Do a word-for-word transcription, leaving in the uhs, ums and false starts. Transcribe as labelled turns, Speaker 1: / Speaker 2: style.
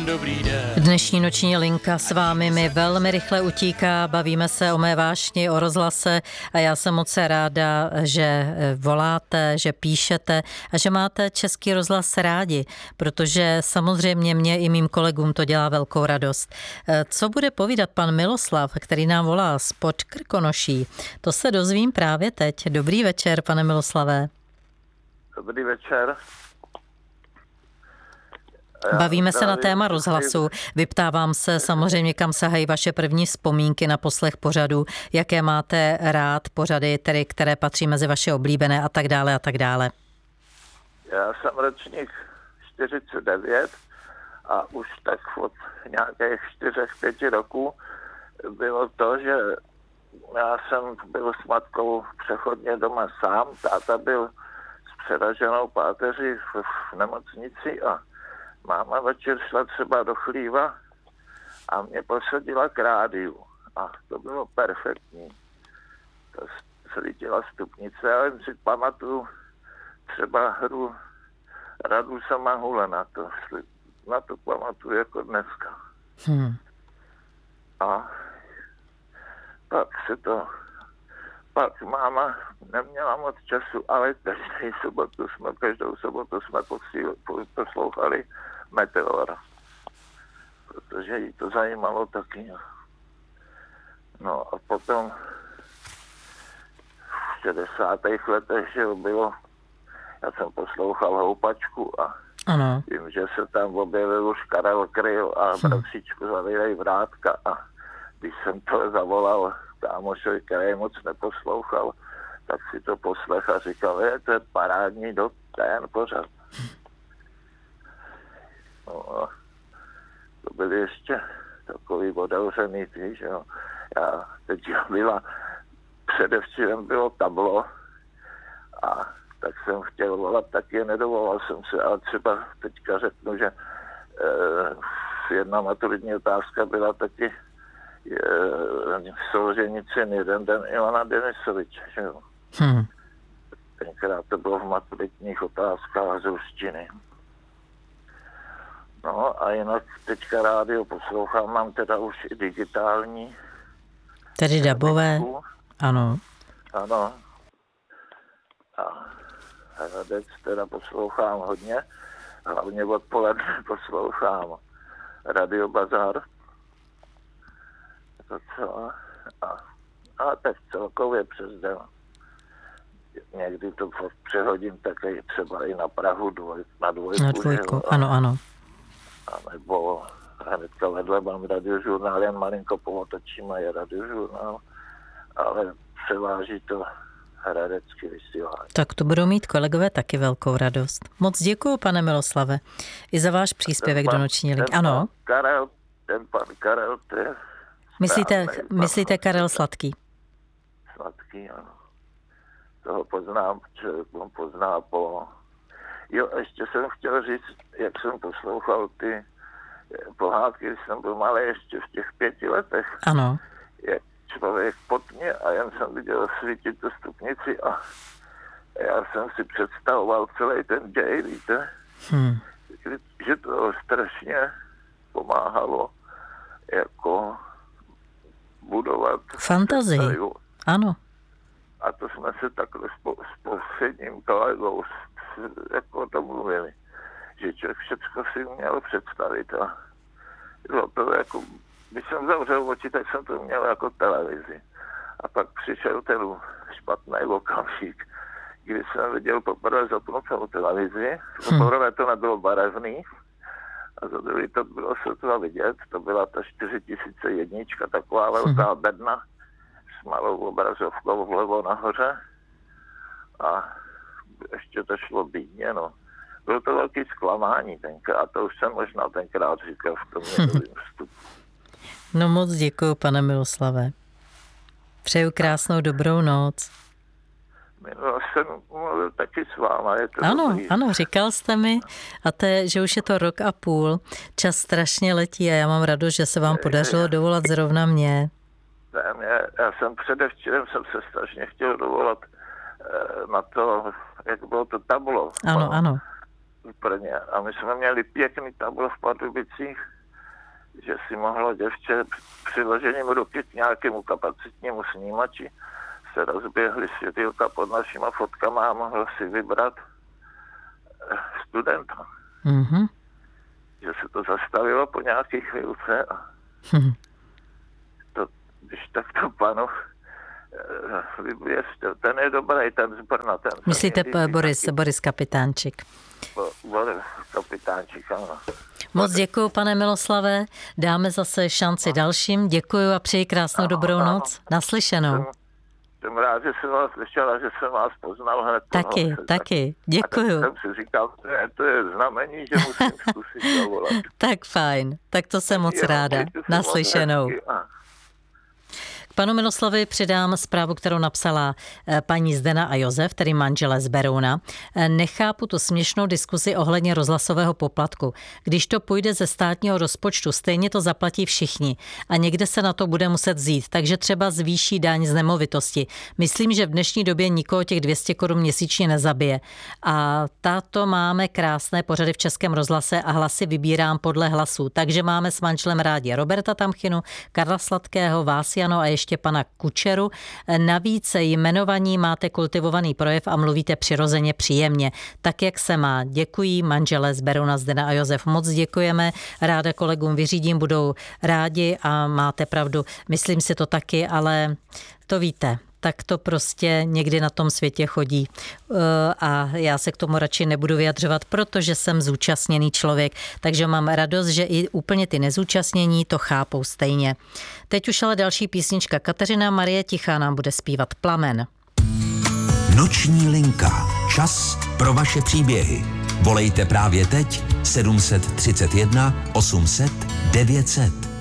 Speaker 1: dobrý den.
Speaker 2: Dnešní noční linka s vámi mi velmi rychle utíká, bavíme se o mé vášni, o rozhlase a já jsem moc ráda, že voláte, že píšete a že máte Český rozhlas rádi, protože samozřejmě mě i mým kolegům to dělá velkou radost. Co bude povídat pan Miloslav, který nám volá spod Krkonoší? To se dozvím právě teď. Dobrý večer, pane Miloslavé.
Speaker 3: Dobrý večer.
Speaker 2: Bavíme se na téma rozhlasu. Vyptávám se samozřejmě, kam sahají vaše první vzpomínky na poslech pořadu, jaké máte rád pořady, tedy, které patří mezi vaše oblíbené a tak dále a tak dále.
Speaker 3: Já jsem ročník čtyřicet devět a už tak od nějakých čtyřech, pěti roků bylo to, že já jsem byl s matkou přechodně doma sám, táta byl s přeraženou páteří v, v nemocnici a máma večer šla třeba do chlíva a mě posadila k rádiu. A to bylo perfektní. To svítila stupnice, já jen si pamatuju třeba hru Radu Samahule na to. Na to pamatuju jako dneska.
Speaker 2: Hmm.
Speaker 3: A pak se to... Pak máma neměla moc času, ale každý sobotu jsme, každou sobotu jsme poslouchali Meteor, protože jí to zajímalo taky. No a potom v šedesátých letech, že bylo, já jsem poslouchal Houpačku a
Speaker 2: ano.
Speaker 3: Vím, že se tam objevil už Karel Kryl a bratříčku Zavírej Vrátka a když jsem to zavolal kámošovi, který moc neposlouchal, tak si to poslech a říkal, je, to je parádní do ten pořad. No, to byly ještě takový otevřený ty, že jo. Já teď byla, předevčírem bylo Tablo a tak jsem chtěl volat, tak je nedovolal jsem se, ale třeba teďka řeknu, že eh, jedna maturitní otázka byla taky v Solženicin jeden den Ivana Denisoviče, že jo.
Speaker 2: Hmm.
Speaker 3: Tenkrát to bylo v maturitních otázkách z ruštiny. No a jinak teďka rádio poslouchám, mám teda už i digitální.
Speaker 2: Tedy dabové, ano.
Speaker 3: Ano. A Hradec teda poslouchám hodně, hlavně odpoledne poslouchám Radio Bazar. Docela. A, a tak celkově přes den. Někdy to přehodím také třeba i na Prahu dvoj, na dvojku.
Speaker 2: Na dvojku, ano, ano.
Speaker 3: A nebo hnedka vedle mám radiožurnál, jen malinko povotočím a je radiožurnál, ale převáží to hradecký vysílání.
Speaker 2: Tak to budou mít kolegové taky velkou radost. Moc děkuju, pane Miloslave, i za váš příspěvek pan, do noční linky. Ano.
Speaker 3: Karel, ten pan Karel, to je
Speaker 2: Myslíte, myslíte Karel Sladký?
Speaker 3: Sladký, ano. Toho poznám, člověk on pozná po... Jo, ještě jsem chtěl říct, jak jsem poslouchal ty pohádky, když jsem byl malý ještě v těch pěti letech.
Speaker 2: Ano.
Speaker 3: Jak člověk pod mě a jen jsem viděl svítit tu stupnici a já jsem si představoval celý ten děj, víte?
Speaker 2: Hmm.
Speaker 3: Že to strašně pomáhalo jako budovat
Speaker 2: fantazii. Ano.
Speaker 3: A to jsme se takhle s posledním kolegou jako domluvili, že člověk všechno si měl představit a bylo to jako, když jsem zavřel oči, tak jsem to měl jako televizi. A pak přišel ten špatný okamžik, kdy jsem viděl poprvé zapnutou televizi,
Speaker 2: hmm.
Speaker 3: poprvé to nebylo barevný, a za druhý to bylo se to vidět, to byla ta čtyři tisíce jedna, taková velká bedna s malou obrazovkou vlevo nahoře a ještě to šlo bídně, no. Bylo to velký zklamání tenkrát, to už jsem možná tenkrát říkal v tom minulým vstupu.
Speaker 2: No moc děkuju, pane Miloslave. Přeju krásnou dobrou noc.
Speaker 3: Minule jsem mluvil taky s váma. Je to
Speaker 2: ano,
Speaker 3: dobrý.
Speaker 2: ano, říkal jste mi, a to je, že už je to rok a půl. Čas strašně letí a já mám radost, že se vám podařilo dovolat zrovna mě.
Speaker 3: Ne, já jsem předevčírem jsem se strašně chtěl dovolat na to, jak bylo to Tablo.
Speaker 2: Ano, ano.
Speaker 3: v Brně. A my jsme měli pěkný tablo v Pardubicích, že si mohlo děvče přiložením ruky k nějakému kapacitnímu snímači se rozběhly světýlka pod našima fotkama a mohlo si vybrat studenta.
Speaker 2: Mm-hmm.
Speaker 3: Že se to zastavilo po nějaké chvílce a
Speaker 2: mm-hmm.
Speaker 3: to, když tak to panu vyvěřte, ten je dobrý, ten z Brna. Ten
Speaker 2: Myslíte Boris, taky... Boris Kapitánčik?
Speaker 3: Bo, Boris Kapitánčik, ano.
Speaker 2: Moc děkuju, pane Miloslave. Dáme zase šanci no. dalším. Děkuju a přeji krásnou ano, dobrou ano. noc. Naslyšenou.
Speaker 3: Jsem, jsem rád, že jsem vás slyšela, že jsem vás poznal hned.
Speaker 2: Taky, toho, taky. Děkuju.
Speaker 3: A tak jsem si říkal, že to je znamení, že musím zkusit zavolat.
Speaker 2: Tak fajn. Tak to jsem moc ráda. Naslyšenou. K panu Miloslavi přidám zprávu, kterou napsala paní Zdena a Josef, tedy manželé z Berouna. Nechápu tu směšnou diskuzi ohledně rozhlasového poplatku. Když to půjde ze státního rozpočtu, stejně to zaplatí všichni a někde se na to bude muset vzít, takže třeba zvýší daň z nemovitosti. Myslím, že v dnešní době nikoho těch dvě stě korun měsíčně nezabije. A tato máme krásné pořady v Českém rozhlase a hlasy vybírám podle hlasů. Takže máme s manželem rádi Roberta Tamchynu, Karla Sladkého, vás Jano a ještě pana Kučeru. Navíc jmenovaní máte kultivovaný projev a mluvíte přirozeně příjemně. Tak, jak se má. Děkují manželé z Berouna, Zdena a Josef. Moc děkujeme. Ráda kolegům vyřídím, budou rádi a máte pravdu. Myslím si to taky, ale to víte. Tak to prostě někdy na tom světě chodí. A já se k tomu radši nebudu vyjadřovat, protože jsem zúčastněný člověk. Takže mám radost, že i úplně ty nezúčastnění to chápou stejně. Teď už ale další písnička. Kateřina Marie Tichá nám bude zpívat Plamen.
Speaker 1: Noční linka. Čas pro vaše příběhy. Volejte právě teď sedm set třicet jedna osm set devět set.